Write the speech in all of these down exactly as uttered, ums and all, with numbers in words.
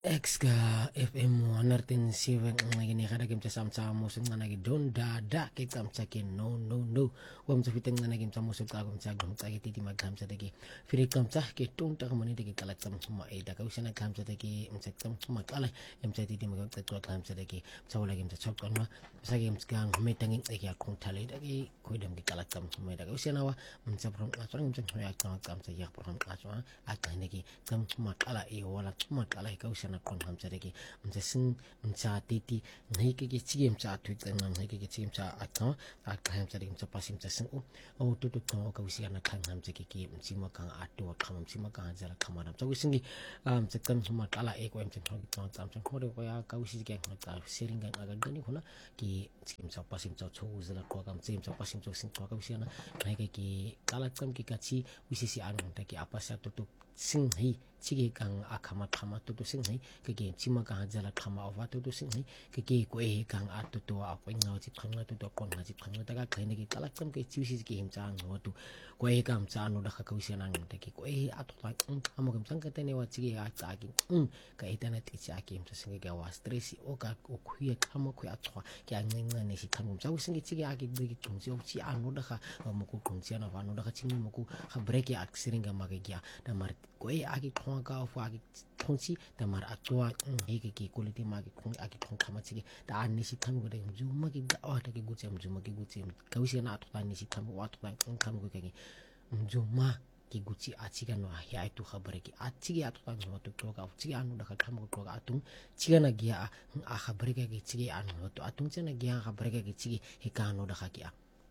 X ka F M one oh seven ngene kada kim tsam tsam musu ngana ki don da da ke kam tsakin no no no wam tsu fiteng ngana kim tsam musu ka gum tsa gum tsa ki ti ma gam tsa de ki firi kam tsa ke ton ta mani de ki kala tsam ma e da ka usana kam tsa de ki im tsa tsam ma kala im tsa ti ti ma tsa to kam tsa de ki tsa wala kim tsa chok kon ma sa kim tsa me tangin e ki akong thale da ki ko dem ki kala tsam ma da ka usana wa im tsa prom a tsang tsa ya kam kam tsa ya prom a tswa a ka ne ki tsam ma kala e wala ma kala ka usana kon ham tsa de ki mtsa sin mtsa titi ngai ke ke chi mtsa tu tsang ngai ke ke chi mtsa a ka a ka ham tsa de mtsa pasim tsa sin o o tu tu ka ka usia na kan ham tsa ke ke mtsi ma ka a tu ka mtsi ma ka ja la ka ma na tsa usingi mtsa kan ma kala e ko mtsa ka ka tsam tsa ko de ko ya ka usi ke ka sering ga ga ga ni hona ki chi mtsa pasim tsa cho u zela ko ka mtsi mtsa pasim tsa sin ko ka usia na ngai ke ke kala tsam ke ka chi usi si an ta ki apa sa tu tu sing hi chige kang akama khama tu tu sing hi ke ke chima ka jala khama wa tu tu sing hi ke ke ko e kang a tu tu a ko nga chi khanga tu tu kon nga chi khanga ta ka khaine ki kala kam ke chi si ki him chang ngo tu ko e kam cha no da kha ka usia na ng ta ki ko e a tu ta am kam chang ka te ne wa chi a cha ki ka e ta na ti cha ki him cha sing ga wa stress o ka o khu khama khu a chwa ki a ng nga ne si kham cha u sing chi a ki bi ki chung chi o chi a no da kha mo ku chung chi na wa no da kha chi mo ku kha break ya aksiring ga ma ga ya da mar ko e a ki khong ka fa ki thongchi da mar a chwa e ki ki quality ma ki khong a ki khong khama chi da an ni si kham go de ju ma ki ga wa ta ki gu chem ju ma ki gu chem ka usia na tu ta ni si kham wa tu ta kham go ka ki ju ma ki gu chi a chi ga no ya tu khabar ki a chi ya tu ta no tu ko ka chi anu da kham go ko atung chi ga na gya a khabar ka ki chi anu to atung che na gya khabar ka ki chi he ka no da kha ki a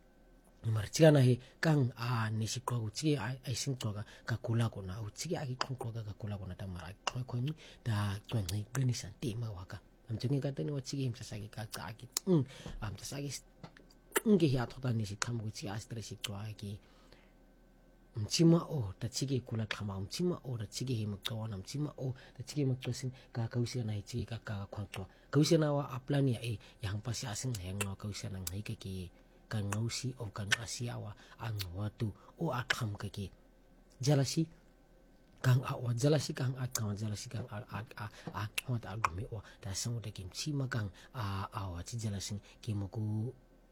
marchiga na he kang a nisi ko uchi ai sing to ka kula ko na uchi a ki khong ko ka kula ko na ta mara ko ko ni da ko ni gani san ti ma wa ka am chingi ka tani uchi im sa sa ki ka ka ki um am ta sa ki nge ya to ta nisi tham ko chi a stress to a ki mchima o ta chigi kula khama mchima o ta chigi he makwa na mchima o ta chigi makwa sin ka ka usia na chi ka ka khong to ka usia na wa aplan ya e yang pa si asing yang no ka usia na ngai ke ki kan ngausi o kan asiawa ang watu o akham kake jalasi kang awa jalasi kang akam jalasi kang a a a a hot agumi o da sang de kim chi magang a awa chi jalasi kimuku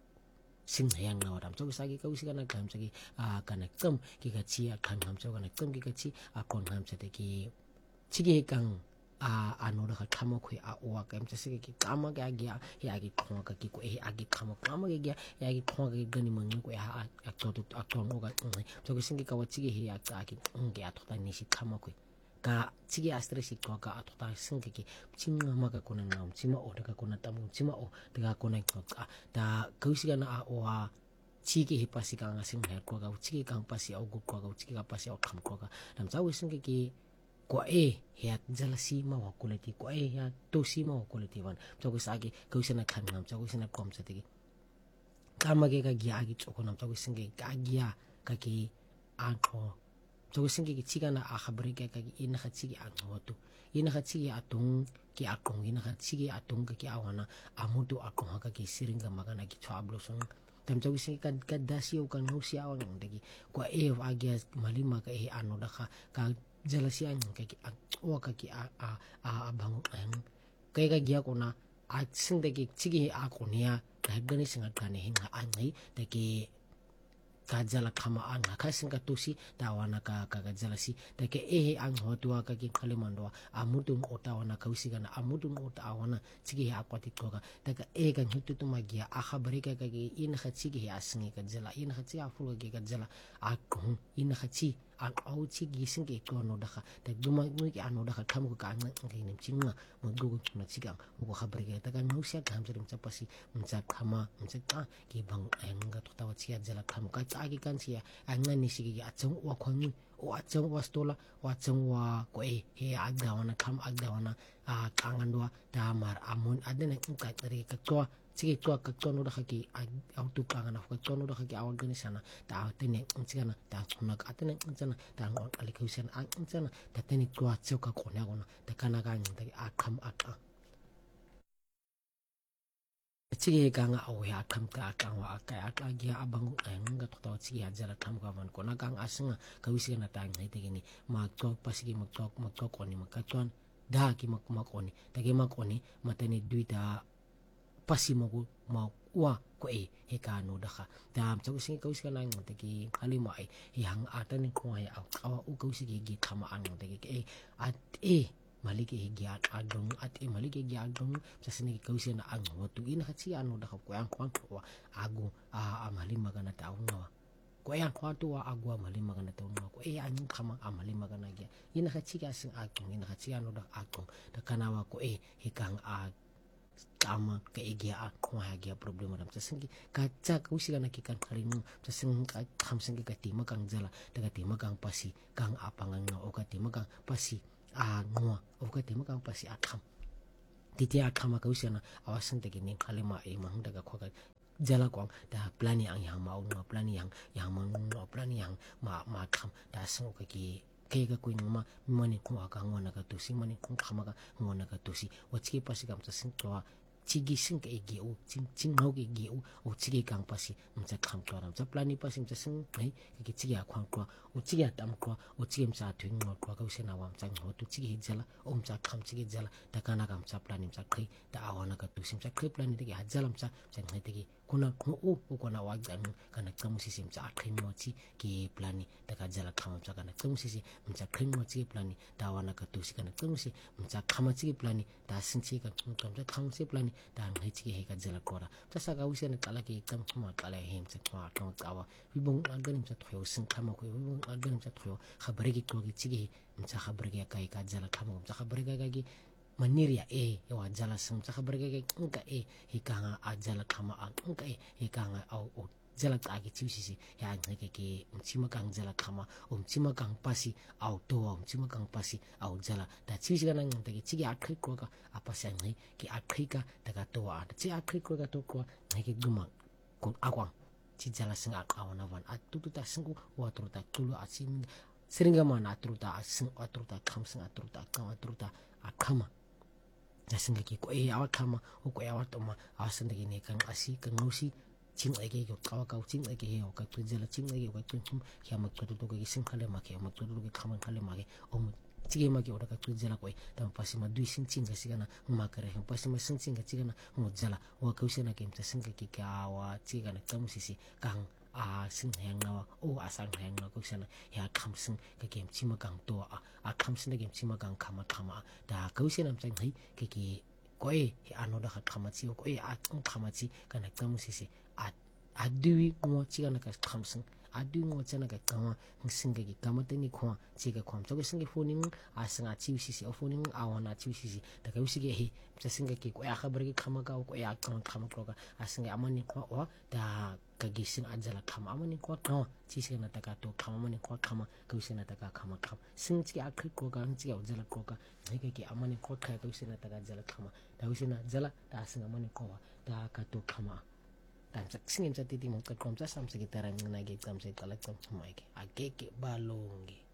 sing hayang na wadam so sagi ka usi kana kam sagi a kana kam ki ka chi a kan ham so kana kam ki ka chi a kon ham sa de ki chi ge kang a ano da khama khu a wa kam cha se ki kama ga gya ya gi khong ka ki ko e a gi khama kama ga gya ya gi khong ga gani mang ko ha a to to a to no ga so ki singi ka wa chi ge ya ka ki nge a to ta ni si khama khu ka chi ge astre si ko ka a to ta singi ki chim ma ga ko na nam chima o da ka ko na tam chima o da ka ko na ka da ka usi ga na a wa chi ge he pasi ka nga sing her ko ga chi ge ka pasi au gu ko ga chi ga pasi au kham ko ga nam cha wi singi ki ko e ya jalasi ma wa quality ko e ya tosi ma wa quality wan so ko sagi ko sina khan nam so ko sina kom sa ti kama ge ga gya gi choko nam so ko singe ga gya ka ki an ko so ko singe ki chiga na a khabre ga ka ki in kha chi gi an ho tu in kha chi gi atung ki akong in kha chi gi atung ka ki awana amutu akong ka ki siringa magana ki chablo song tam so ko singe ka ka dasi o kan ho si awan de ki ko e wa gya malima ka e ano da kha ka jalasi ang kaki wa kaki a a a bang ang kay ka gya ko na a sing de ki chigi a ko niya ka gani singa kane hinga angai de ki ka jala khama ang ka singa tusi da wana ka ka jalasi de ke e ang hotua ka ki khale mandwa amutu ota wana ka usiga na amutu ota wana chigi a ko ti ko ka de ka e ka hitu tu magia a khabari ka ka ki in kha chigi a singi ka jala in kha chi a fu ka jala a ko in kha chi an au chi gi sing ke ko no da kha ta duma mu ki an no da kha kham ko ka an ngi nim chi nga mo gu gu na chi ga mo ko khabar ge ta ga no sia kham jering cha pasi mcha khama mcha ta ki bang ang ga to ta wa chi jala kham ka cha gi kan sia an nga ni si gi a chung wa khong o a chung wa stola wa chung wa ko e he a ga wana kham a ga wana a kangan wa da mar amun adene ka ri ka ko chigi to ka to no da ki au tu ka na ka to no da ki awan gani sana ta tene chigana ta chuna ka tene chana ta ngon ali ka usen an chana ta tene to a cho ka ko na gona ta kana ga ni ta a kham a ka chigi ka nga au ya kham ka ka wa ka ka gi abang ang ga to to chigi a jala kham ka van ko na ka asinga ka usen na ta ngai te ni ma to pasigi ma to ma to ko ni ma ka ton da ki makoni ta ke makoni matane duita pasi mo ma wa ko e he ka no da kha da mtsa usingi ka usika na ngte ki khalima ai hi hang ata ni kwa ya awa u ka usiki gi khama an ngte ki e at e malike hi gi at adong at e malike gi adong mtsa sini ka usina an wa tu ina khatsi anu da kha ko yang kwa kwa agu a amalima kana ta unwa ko yang kwa tu wa agu amalima kana ta unwa ko e an khama amalima kana gi ina khatsi ka sing adong ina khatsi anu da adong da kana wa ko e hi kang a kama ka egia a kwa egia problem ram tsasingi ka tsa ka usika na ki kan kharinu tsasing ka khamsingi ka tima kang jala daga tima kang pasi kang apangang na o ka tima kang pasi a ngwa o ka tima kang pasi a kham titi a khama ka usina awasan te ni khalema e mang daga khwa ka jala kwang da plani ang yang ma ngwa plani yang yang mang ngwa plani yang ma ma kham da sang ka ki ke ka kuin ma mani ko aka ngona ka tusi mani ko khama ka ngona ka tusi wachki pasi kam tsasing twa chigi sing ka egi o ching ching no ge gi o o chigi kang pasi mcha kham twa ram cha plani pasi mcha sing nei ki chigi a khwang twa o chigi a tam twa o chigi mcha thwing no twa ka usena wa mcha ngo tu chigi jala o mcha kham chigi jala ta kana kam cha plani mcha khai ta awana ka tusi mcha khai plani te ki hajala mcha mcha ngai te ki kuna ko o o kona wa jan kana kam sisi mcha khai mo chi ki plani ta ka jala kham mcha kana kam sisi mcha khai mo chi plani ta awana ka tusi kana kam si mcha khama chi plani ta sin chi ka kam cha kham si plani da ngai chi he ka jala kora ta sa ga usena kala ki kam khama kala hem cha khwa tong kawa bibong algan cha thyo sin khama ko bibong algan cha thyo khabare ki ko ki chi mcha khabare ki ka ka jala khama mcha khabare ka ki maniria e wa jala sam cha khabare ka ka e hi ka nga a jala khama a ka e hi ka nga au o jala ta ki chi si ya ngai ke ki mchima kang jala khama o mchima kang pasi au to o mchima kang pasi au jala da chi si kana ngte ki chi ki akhri ko ka apasa ngai ki akhri ka daga to a chi akhri ko ka to ko ngai ki guma ko akwang chi jala sing ak awana wan atutu ta singu wa tru ta tulu asim seringa mana tru ta asing atru ta kham sing atru ta ka atru ta akhama jasinga ki ko e awa khama o ko awa to ma asan de ni kang asi kang ngosi ching age yo kawa kaw ching age yo ka tu jela ching age yo ka tu chum kya mak tu tu ki sing khale ma ke mak tu tu ki khama khale ma ke o chige ma ke ora ka tu jela ko ta pasi ma dui sing ching ka sigana ma kare ha pasi ma sing ching ka chigana mo jela wa ka usena ke mta sing ki ka wa chigana kam sisi kang a sing hang na o asang hang na ko usena ya kham sing ka ke chima kang to a a kham sing ke chima kang khama khama da ka usena mta ngai ke ki ko e ano da khama chi ko e a khama chi kana kam sisi a adui ngo chiga na ka khamsing adui ngo chana ka kama singa ki kama te ni khwa chiga khwam so singa phone a singa chi sisi o phone a wana chi sisi da ka usige he sa singa ki ko ya khabar ki khama ka ko ya kama khama ko ka a singa amani khwa o da ka gisin ajala khama amani khwa ka chi singa ta ka to khama amani khwa khama ka usina ta ka khama kham sing chi akhri ko ka chi ya jala ko ka ngai ki amani khwa kha ka usina ta ka jala khama da usina jala da singa amani khwa da ka to khama dan sa singin sa titi mo ka kom sa sam sa gitara ng nagit kam sa kalak kam sa maiki ageke balongi